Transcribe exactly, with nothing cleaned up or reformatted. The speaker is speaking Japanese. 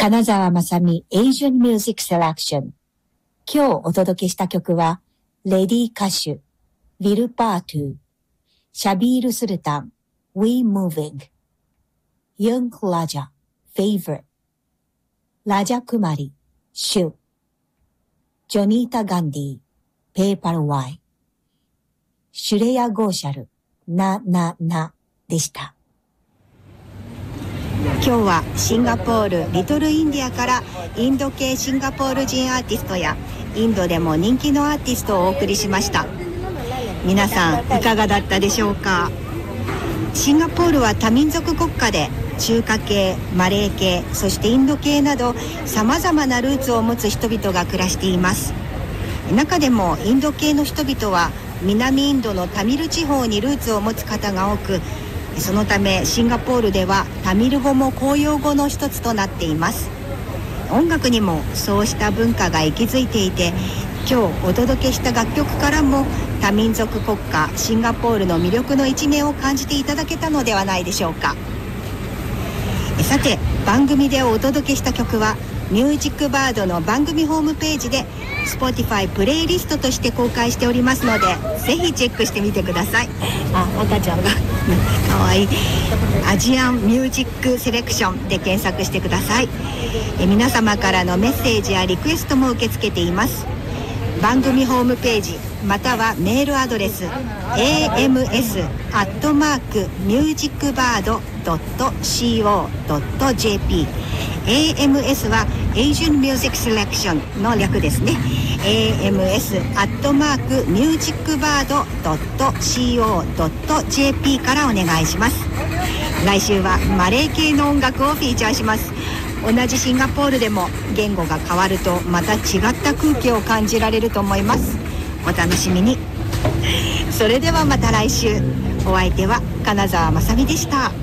金沢まさみ Asian Music Selection。今日お届けした曲は、レディ歌手、ウィル・パートゥー、シャビール・スルタン、We Moving、ユン・ラジャ、Favorite、ラジャ・クマリ、シュ、ジョニータ・ガンディ、ペーパル・ワイ、シュレヤ・ゴーシャル、な、な、な、でした。 今日はシンガポールリトルインディアからインド系シンガポール人アーティストやインドでも人気のアーティストをお送りしました。皆さんいかがだったでしょうか。シンガポールは多民族国家で中華系、マレー系、そしてインド系などさまざまなルーツを持つ人々が暮らしています。中でもインド系の人々は南インドのタミル地方にルーツを持つ方が多く、そのためシンガポールではタミル語も公用語の一つとなっています。音楽にもそうした文化が息づいていて、今日お届けした楽曲からも多民族国家シンガポールの魅力の一面を感じていただけたのではないでしょうか。さて、番組でお届けした曲はミュージックバードの番組ホームページで Spotify プレイリストとして公開しておりますので、ぜひチェックしてみてください。あ、赤ちゃんがかわいい。アジアンミュージックセレクションで検索してください。え皆様からのメッセージやリクエストも受け付けています。番組ホームページまたはメールアドレス エーエムエス アットマーク ミュージックバード ドット シーオー ドット ジェーピー、 エーエムエス は Asian Music Selection の略ですね。 エーエムエス アットマーク ミュージックバード ドット シーオー ドット ジェーピー からお願いします。来週はマレー系の音楽をフィーチャーします。同じシンガポールでも言語が変わるとまた違った空気を感じられると思います。お楽しみに。それではまた来週。お相手は金沢まさみでした。